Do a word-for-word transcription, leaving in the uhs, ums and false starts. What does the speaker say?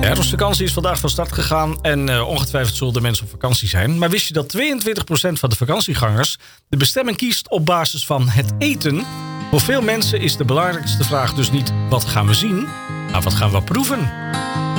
De herfstvakantie is vandaag van start gegaan en uh, ongetwijfeld zullen de mensen op vakantie zijn. Maar wist je dat tweeëntwintig procent van de vakantiegangers de bestemming kiest op basis van het eten? Voor veel mensen is de belangrijkste vraag dus niet wat gaan we zien, maar wat gaan we proeven?